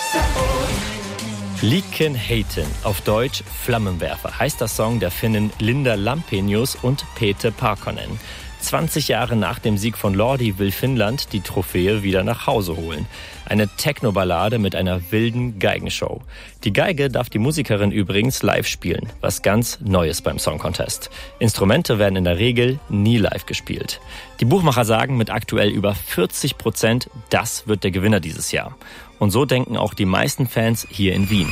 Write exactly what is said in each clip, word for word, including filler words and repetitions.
Liken Heiten, auf Deutsch Flammenwerfer, heißt der Song der Finnen Linda Lampenius und Pete Parkkonen. zwanzig Jahre nach dem Sieg von Lordi will Finnland die Trophäe wieder nach Hause holen. Eine Techno-Ballade mit einer wilden Geigenshow. Die Geige darf die Musikerin übrigens live spielen, was ganz Neues beim Song Contest. Instrumente werden in der Regel nie live gespielt. Die Buchmacher sagen mit aktuell über vierzig Prozent, das wird der Gewinner dieses Jahr. Und so denken auch die meisten Fans hier in Wien.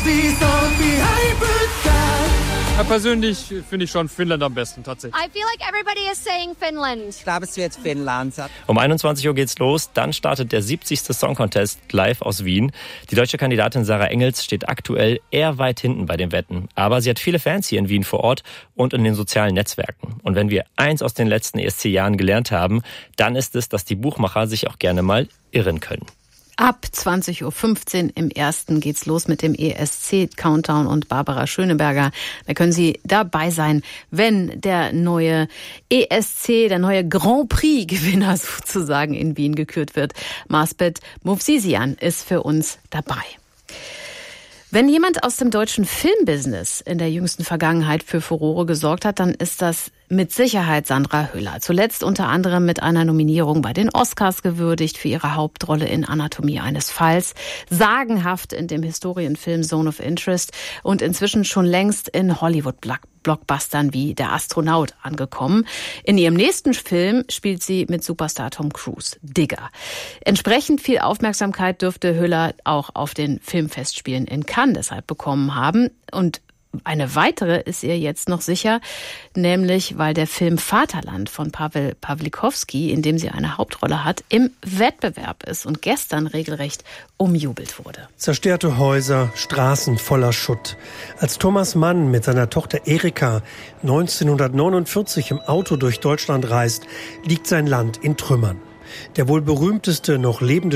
Ja, persönlich finde ich schon Finnland am besten, tatsächlich. I feel like everybody is saying Finland. Ich glaube, es wird Finnland. Um einundzwanzig Uhr geht's los, dann startet der siebzigste Song Contest live aus Wien. Die deutsche Kandidatin Sarah Engels steht aktuell eher weit hinten bei den Wetten. Aber sie hat viele Fans hier in Wien vor Ort und in den sozialen Netzwerken. Und wenn wir eins aus den letzten E S C-Jahren gelernt haben, dann ist es, dass die Buchmacher sich auch gerne mal irren können. Ab zwanzig Uhr fünfzehn im ersten geht's los mit dem E S C-Countdown und Barbara Schöneberger. Da können Sie dabei sein, wenn der neue E S C, der neue Grand Prix-Gewinner sozusagen in Wien gekürt wird. Marsbet Movsisian ist für uns dabei. Wenn jemand aus dem deutschen Filmbusiness in der jüngsten Vergangenheit für Furore gesorgt hat, dann ist das mit Sicherheit Sandra Hüller. Zuletzt unter anderem mit einer Nominierung bei den Oscars gewürdigt für ihre Hauptrolle in Anatomie eines Falls, sagenhaft in dem Historienfilm Zone of Interest und inzwischen schon längst in Hollywood-Blockbustern wie Der Astronaut angekommen. In ihrem nächsten Film spielt sie mit Superstar Tom Cruise, Digger. Entsprechend viel Aufmerksamkeit dürfte Hüller auch auf den Filmfestspielen in Cannes deshalb bekommen haben. Und eine weitere ist ihr jetzt noch sicher, nämlich weil der Film Vaterland von Paweł Pawlikowski, in dem sie eine Hauptrolle hat, im Wettbewerb ist und gestern regelrecht umjubelt wurde. Zerstörte Häuser, Straßen voller Schutt. Als Thomas Mann mit seiner Tochter Erika neunzehnhundertneunundvierzig im Auto durch Deutschland reist, liegt sein Land in Trümmern. Der wohl berühmteste noch lebende